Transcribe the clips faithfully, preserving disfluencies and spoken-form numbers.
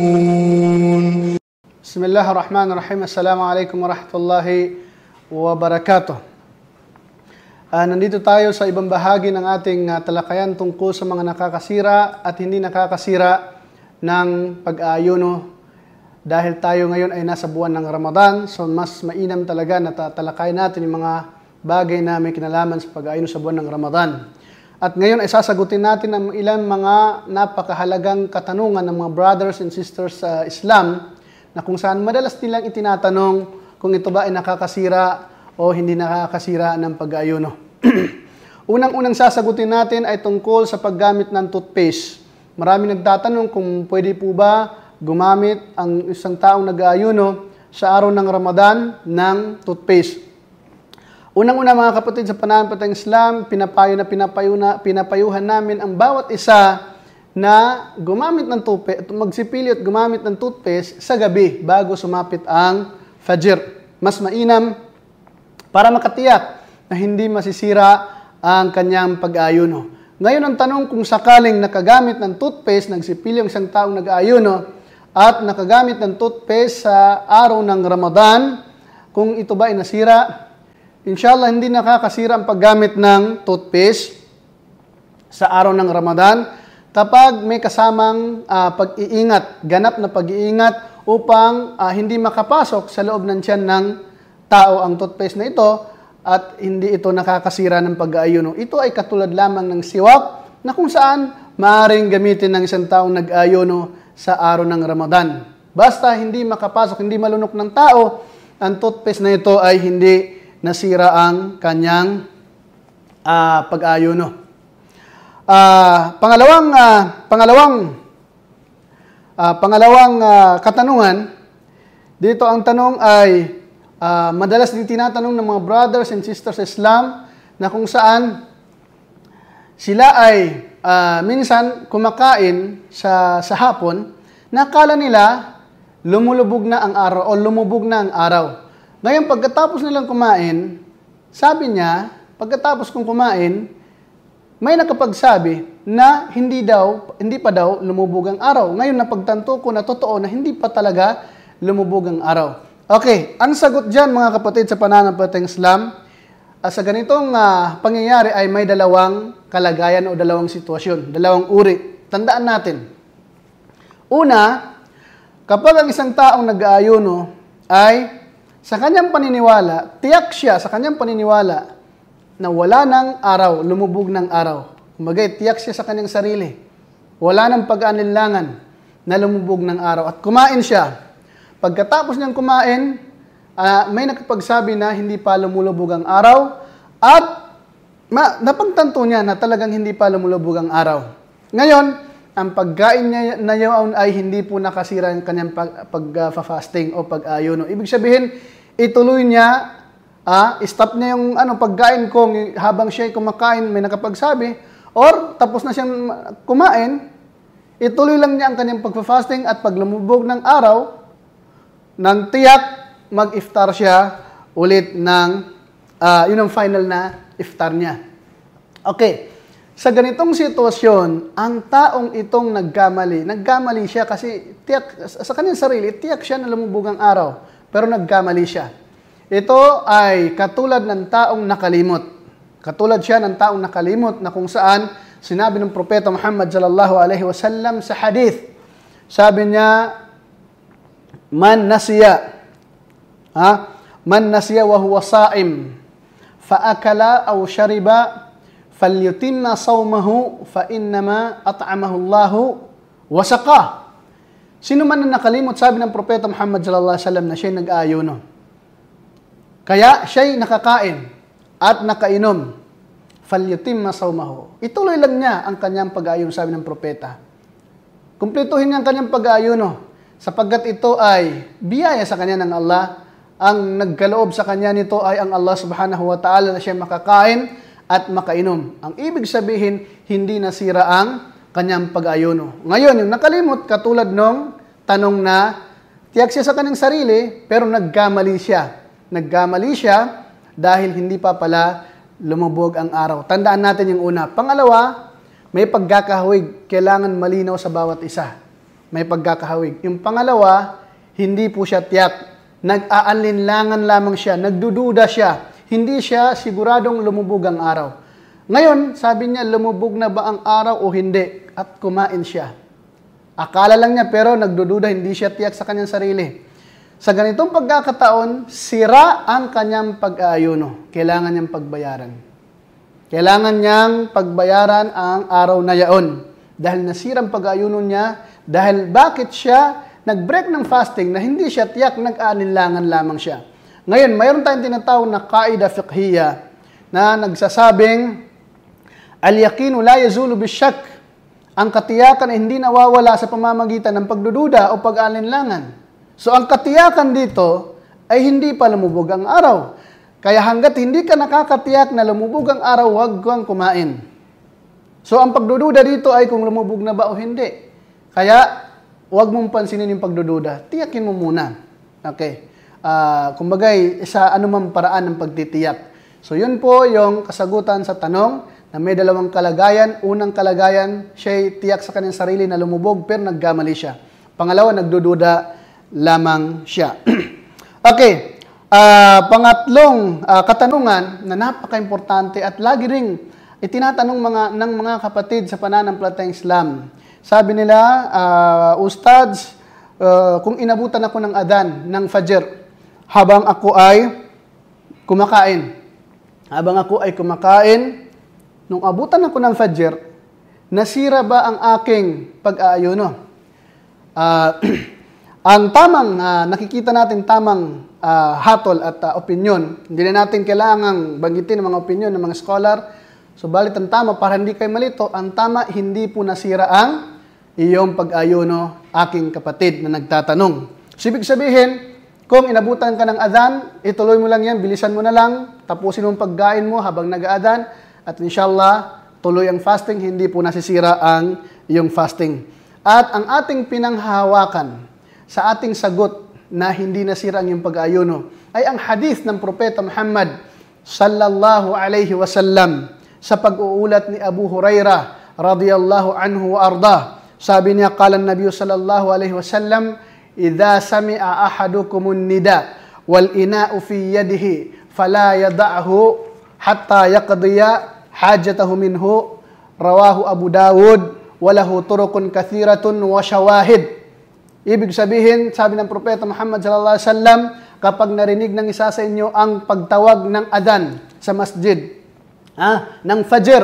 Bismillahirrahmanirrahim. Assalamualaikum warahmatullahi wabarakatuh. Uh, nandito tayo sa ibang bahagi ng ating uh, talakayan tungkol sa mga nakakasira at hindi nakakasira ng pag-aayuno. Dahil tayo ngayon ay nasa buwan ng Ramadan, so mas mainam talaga na tatalakayin natin yung mga bagay na may kinalaman sa pag-aayuno sa buwan ng Ramadan. At ngayon ay sasagutin natin ang ilang mga napakahalagang katanungan ng mga brothers and sisters sa Islam na kung saan madalas nilang itinatanong kung ito ba ay nakakasira o hindi nakakasira ng pag-aayuno. Unang-unang sasagutin natin ay tungkol sa paggamit ng toothpaste. Marami nagtatanong kung pwede po ba gumamit ang isang taong nag-aayuno sa araw ng Ramadan ng toothpaste. Unang-una mga kapatid sa pananampalatayang Islam, pinapayo na pinapayo na, pinapayuhan namin ang bawat isa na gumamit ng toothpaste, magsipili at gumamit ng toothpaste sa gabi bago sumapit ang Fajr. Mas mainam para makatiyak na hindi masisira ang kanyang pag-aayuno. Ngayon ang tanong kung sakaling nakagamit ng toothpaste, nagsipili ang isang taong nag-aayuno at nakagamit ng toothpaste sa araw ng Ramadan, kung ito ba ay nasira, inshallah, hindi nakakasira ang paggamit ng toothpaste sa araw ng Ramadan kapag may kasamang uh, pag-iingat, ganap na pag-iingat upang uh, hindi makapasok sa loob ng tiyan ng tao ang toothpaste na ito at hindi ito nakakasira ng pag-aayuno. Ito ay katulad lamang ng siwak na kung saan maaaring gamitin ng isang taong nag-aayuno sa araw ng Ramadan. Basta hindi makapasok, hindi malunok ng tao, ang toothpaste na ito ay hindi nasira ang kanyang uh, pag-aayuno. Uh, pangalawang uh, pangalawang uh, pangalawang uh, katanungan dito, ang tanong ay uh, madalas din tinatanong ng mga brothers and sisters sa Islam na kung saan sila ay uh, minsan kumakain sa sa hapon, nakala nila lumulubog na ang araw o lumubog na ang araw. Ngayon, pagkatapos nilang kumain, sabi niya, pagkatapos kong kumain, may nakapagsabi na hindi daw, hindi pa daw lumubog ang araw. Ngayon, napagtanto ko na totoo na hindi pa talaga lumubog ang araw. Okay, ang sagot dyan, mga kapatid sa pananampalatayang Islam, uh, sa ganitong uh, pangyayari ay may dalawang kalagayan o dalawang sitwasyon, dalawang uri. Tandaan natin. Una, kapag ang isang taong nag-aayuno ay sa kanyang paniniwala, tiyak siya sa kanyang paniniwala na wala ng araw, lumubog ng araw. Kumbaga, tiyak siya sa kanyang sarili. Wala ng pag-anilangan na lumubog ng araw. At kumain siya. Pagkatapos niyang kumain, uh, may nakapagsabi na hindi pa lumulubog ang araw at ma- napagtanto niya na talagang hindi pa lumulubog ang araw. Ngayon, ang pagkain niya na yun ay hindi po nakasira ang kanyang pag-fasting uh, o pag-ayuno. Ibig sabihin, ituloy niya, ah, stop niya yung ano, pagkain ko habang siya ay kumakain, may nakapagsabi, or tapos na siyang kumain, ituloy lang niya ang kanyang pag-fasting at pag lumubog ng araw, nang tiyak, mag-iftar siya ulit ng, uh, yun ang final na iftar niya. Okay. Sa ganitong sitwasyon, ang taong itong nagkamali, nagkamali siya kasi tiyak, sa kanyang sarili, tiyak siya na lumubog ang araw, pero nagkamali siya. Ito ay katulad ng taong nakalimot. Katulad siya ng taong nakalimot na kung saan sinabi ng Propeta Muhammad sallallahu alaihi wasallam sa hadith. Sabi niya, man nasiya, ha? Man nasiya wa huwa sa'im, fa akala aw shariba, falyutimma sawmahu fa innama at'amahu Allahu wa saqah. Sino man na nakalimot, sabi ng Propeta Muhammad sallallahu alaihi wasallam, na siya'y nag-aayuno. Kaya siya'y nakakain at nakainom. Falyutimma sawmahu. Ituloy lang niya ang kanyang pag-aayuno, sabi ng Propeta. Kumpletuhin niya ang kanyang pag-aayuno sapagkat ito ay biyaya sa kanya ng Allah. Ang nagkaloob sa kanya nito ay ang Allah subhanahu wa ta'ala na siya makakain at makainom. Ang ibig sabihin, hindi nasira ang kanyang pag-ayuno. Ngayon, yung nakalimot, katulad nung tanong na tiyak siya sa kanyang sarili, pero nagkamali siya. Nagkamali siya dahil hindi pa pala lumubog ang araw. Tandaan natin yung una. Pangalawa, may pagkakahawig. Kailangan malinaw sa bawat isa. may pagkakahawig. Yung pangalawa, hindi po siya tiyak. Nag-aalinlangan lamang siya, nagdududa siya. Hindi siya siguradong lumubog ang araw. Ngayon, sabi niya, lumubog na ba ang araw o hindi? At kumain siya. Akala lang niya pero nagdududa, hindi siya tiyak sa kanyang sarili. Sa ganitong pagkakataon, sira ang kanyang pag-aayuno. Kailangan niyang pagbayaran. Kailangan niyang pagbayaran ang araw na yaon. Dahil nasirang pag-aayuno niya, dahil bakit siya nag-break ng fasting na hindi siya tiyak, nag-aalinlangan lamang siya. Ngayon, mayroon tayong tinatawag na kaida fiqhiyya na nagsasabing, al-yaqinu la yazulu bisyak. Ang katiyakan ay hindi nawawala sa pamamagitan ng pagdududa o pag-aalinlangan. So, ang katiyakan dito ay hindi pa lumubog ang araw. Kaya hanggat hindi ka nakakatiyak na lumubog ang araw, huwag kang kumain. So, ang pagdududa dito ay kung lumubog na ba o hindi. Kaya, huwag mong pansinin yung pagdududa. Tiyakin mo muna. Okay. Uh, kumbagay, sa anumang paraan ng pagtitiyak. So, yun po yung kasagutan sa tanong na may dalawang kalagayan. Unang kalagayan, siya'y tiyak sa kanyang sarili na lumubog pero nagkamali siya. Pangalawa, nagdududa lamang siya. Okay. Uh, pangatlong uh, katanungan na napaka-importante at lagi ring itinatanong mga, ng mga kapatid sa pananampalatayang Islam. Sabi nila, uh, Ustads, uh, kung inabutan ako ng adan, ng Fajr, habang ako ay kumakain. Habang ako ay kumakain, nung abutan ako ng Fajr, nasira ba ang aking pag-aayuno? Uh, ang tamang, uh, nakikita natin tamang uh, hatol at uh, opinion, hindi na natin kailangang banggitin ang mga opinion ng mga scholar. Subalit ang tama, para hindi kayo malito, ang tama, hindi po nasira ang iyong pag-ayuno, aking kapatid na nagtatanong. So, ibig sabihin, kung inabutan ka ng adhan, ituloy mo lang yan, bilisan mo na lang, tapusin mo ang pagkain mo habang nag-aadhan, at inshallah, tuloy ang fasting, hindi po nasisira ang iyong fasting. At ang ating pinanghahawakan sa ating sagot na hindi nasira ang iyong pag-ayuno ay ang hadith ng Propeta Muhammad sallallahu alayhi wasallam sa pag-uulat ni Abu Hurairah radiyallahu anhu wa arda. Sabi niya, qala an-nabiy sallallahu alayhi wasallam, idza sami'a ahadukumun nida wal ina'u fi yadihi fala yad'ahu hatta yaqdiya hajatahu minhu, rawahu Abu Dawud wa lahu turuqun kathiratun wa shawahid. Ibig sabihin, sabi ng Propeta Muhammad sallallahu alaihi wasallam, kapag narinig ng isa sa inyo ang pagtawag ng adhan sa masjid, ah, ng Fajr,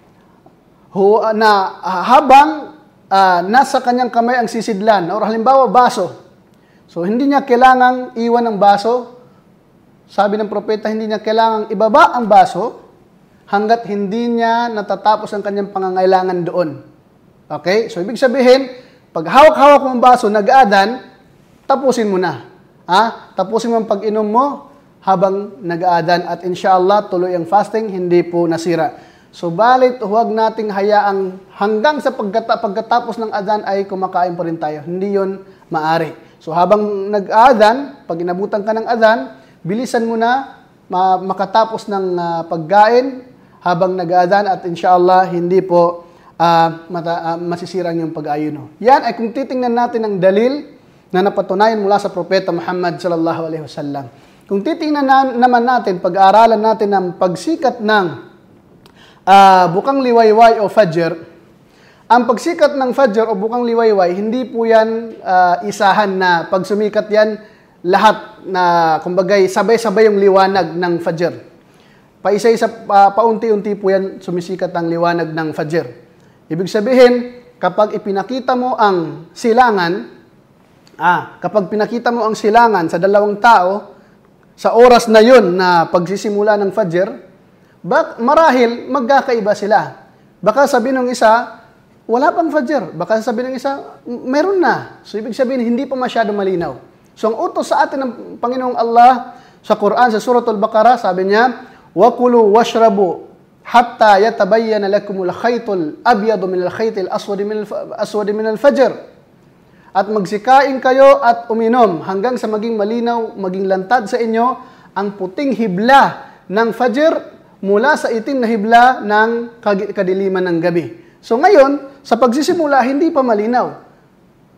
hu, na ah, habang ah, nasa kanyang kamay ang sisidlan, or halimbawa baso. So, hindi niya kailangang iwan ang baso. Sabi ng Propeta, hindi niya kailangang ibaba ang baso hanggat hindi niya natatapos ang kanyang pangangailangan doon. Okay? So, ibig sabihin, pag hawak-hawak mo ang baso, nag-aadan, tapusin mo na. Ha? Tapusin mo ang pag-inom mo habang nag-aadan at inshallah tuloy ang fasting, hindi po nasira. So, balit huwag nating hayaang hanggang sa pagkata- pagkatapos ng adan ay kumakain pa rin tayo. Hindi yun maari. So, habang nag-aadan, pag inabutan ka ng adan, bilisan mo na ma- makatapos ng uh, pagkain habang nag-aadan at inshallah hindi po Uh, mata, uh, masisira ang iyong pag-ayuno. Yan ay kung titingnan natin ang dalil na napatunayan mula sa Propeta Muhammad sallallahu alaihi wasallam. Kung titingnan na, naman natin, pag-aaralan natin ang pagsikat ng uh, bukang liwayway o Fajr, ang pagsikat ng Fajr o bukang liwayway, hindi po yan uh, isahan na pag sumikat yan, lahat na, kumbagay, sabay-sabay yung liwanag ng Fajr. Pa-isa-isa, uh, paunti-unti po yan sumisikat ang liwanag ng Fajr. Ibig sabihin, kapag ipinakita mo ang silangan, ah, kapag pinakita mo ang silangan sa dalawang tao, sa oras na yun na pagsisimula ng Fajr, bak, marahil magkakaiba sila. Baka sabihin ng isa, wala pang Fajr. Baka sabihin ng isa, meron na. So, ibig sabihin, hindi pa masyado malinaw. So, ang utos sa atin ng Panginoong Allah sa Quran, sa Suratul Baqarah, sabi niya, وَكُلُوا وَاشْرَبُوا hatta yatabayyana lakumul khaytul abyadu minal khaytil aswadi minal aswadi minal fajr. At magsikain kayo at uminom hanggang sa maging malinaw, maging lantad sa inyo ang puting hibla ng fajr mula sa itim na hibla ng kadiliman ng gabi. So ngayon, sa pagsisimula, hindi pa malinaw.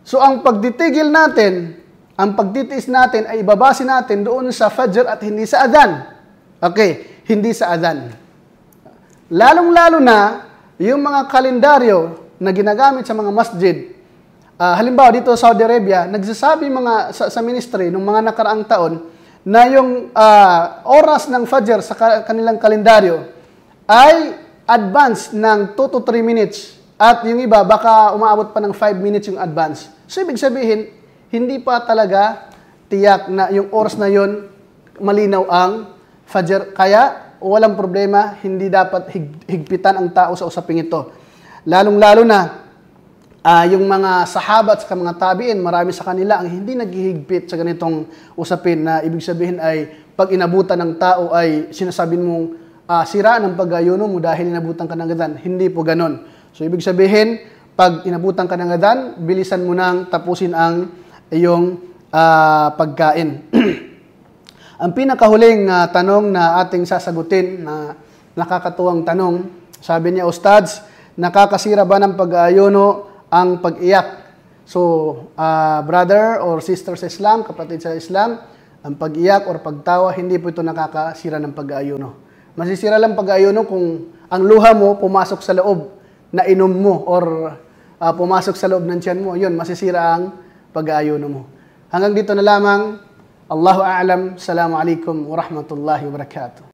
So ang pagtitigil natin, ang pagtitiis natin ay ibabase natin doon sa fajr at hindi sa adhan. Okay, hindi sa adhan. Lalong-lalo na yung mga kalendaryo na ginagamit sa mga masjid. Uh, halimbawa dito sa Saudi Arabia, nagsasabi mga sa, sa ministry nung mga nakaraang taon na yung uh, oras ng fajr sa ka- kanilang kalendaryo ay advance ng two to three minutes at yung iba baka umaabot pa ng five minutes yung advance. So ibig sabihin, hindi pa talaga tiyak na yung oras na yon malinaw ang fajr. Kaya walang problema, hindi dapat hig- higpitan ang tao sa usaping ito. Lalong-lalo na Uh, yung mga sahabat sa mga tabiin, marami sa kanila ang hindi naghihigpit sa ganitong usapin na ibig sabihin ay pag inabutan ng tao ay sinasabing mong uh, sira ng pag-ayuno mo dahil inabutan ka ng adhan. Hindi po ganon. So ibig sabihin, pag inabutan ka ng adhan, bilisan mo nang tapusin ang iyong uh, pagkain. Ang pinakahuling uh, tanong na ating sasagutin na nakakatuwang tanong, sabi niya, Ustads, nakakasira ba ng pag-ayuno ang pag-iyak? So, uh, brother or sister sa Islam, kapatid sa Islam, ang pag-iyak or pagtawa, hindi po ito nakakasira ng pag-aayuno. Masisira lang pag-aayuno kung ang luha mo pumasok sa loob na inom mo or uh, pumasok sa loob ng tiyan mo, yun, masisira ang pag-aayuno mo. Hanggang dito na lamang. Allahu a'lam. Assalamu alaikum wa rahmatullahi wa barakatuh.